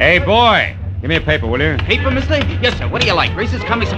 Hey, boy. Give me a paper, will you? Paper, mister? Yes, sir. What do you like? Racist, comics,